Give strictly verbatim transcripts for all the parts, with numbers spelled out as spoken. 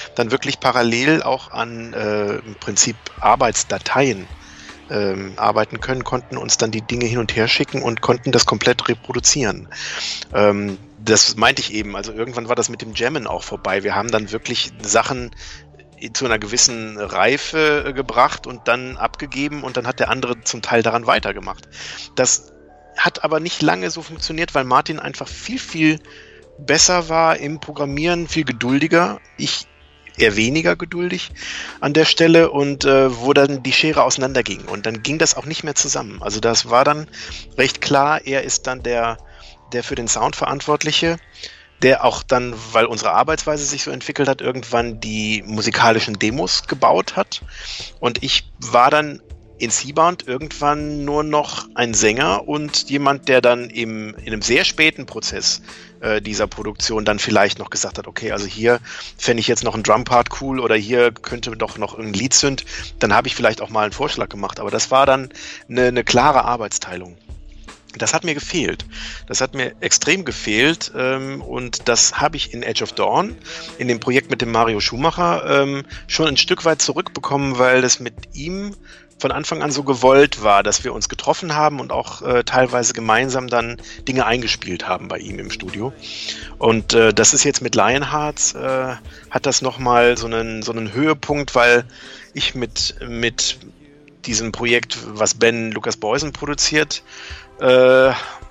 dann wirklich parallel auch an äh, im Prinzip Arbeitsdateien ähm, arbeiten können, konnten uns dann die Dinge hin und her schicken und konnten das komplett reproduzieren. Ähm, das meinte ich eben, also irgendwann war das mit dem Jammen auch vorbei. Wir haben dann wirklich Sachen zu einer gewissen Reife gebracht und dann abgegeben und dann hat der andere zum Teil daran weitergemacht. Das hat aber nicht lange so funktioniert, weil Martin einfach viel, viel besser war im Programmieren, viel geduldiger. Ich eher weniger geduldig an der Stelle und äh, wo dann die Schere auseinanderging. Und dann ging das auch nicht mehr zusammen. Also das war dann recht klar, er ist dann der, der für den Sound Verantwortliche, der auch dann, weil unsere Arbeitsweise sich so entwickelt hat, irgendwann die musikalischen Demos gebaut hat. Und ich war dann in Seabound irgendwann nur noch ein Sänger und jemand, der dann im, in einem sehr späten Prozess äh, dieser Produktion dann vielleicht noch gesagt hat, okay, also hier fände ich jetzt noch einen Drumpart cool oder hier könnte doch noch ein Lied sind, dann habe ich vielleicht auch mal einen Vorschlag gemacht. Aber das war dann eine, eine klare Arbeitsteilung. Das hat mir gefehlt. Das hat mir extrem gefehlt ähm, und das habe ich in Edge of Dawn, in dem Projekt mit dem Mario Schumacher, ähm, schon ein Stück weit zurückbekommen, weil das mit ihm von Anfang an so gewollt war, dass wir uns getroffen haben und auch äh, teilweise gemeinsam dann Dinge eingespielt haben bei ihm im Studio. Und äh, das ist jetzt mit Lionhearts, äh, hat das nochmal so einen, so einen Höhepunkt, weil ich mit, mit diesem Projekt, was Ben Lucas Boysen produziert, äh,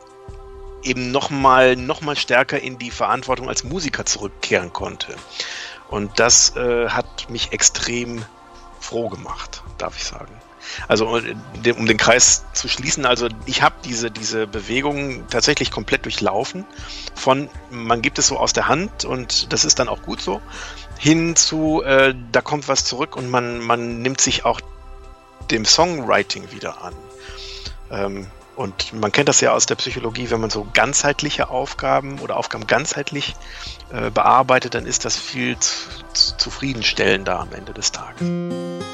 eben nochmal noch mal stärker in die Verantwortung als Musiker zurückkehren konnte. Und das äh, hat mich extrem froh gemacht, darf ich sagen. Also um den Kreis zu schließen, also ich habe diese, diese Bewegung tatsächlich komplett durchlaufen. Von man gibt es so aus der Hand und das ist dann auch gut so, hin zu äh, da kommt was zurück und man, man nimmt sich auch dem Songwriting wieder an. Ähm, und man kennt das ja aus der Psychologie, wenn man so ganzheitliche Aufgaben oder Aufgaben ganzheitlich äh, bearbeitet, dann ist das viel zu, zu, zufriedenstellender am Ende des Tages.